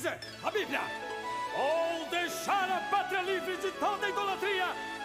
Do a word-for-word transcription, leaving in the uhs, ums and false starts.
dizer, a Bíblia. Ou deixar a pátria livre de toda idolatria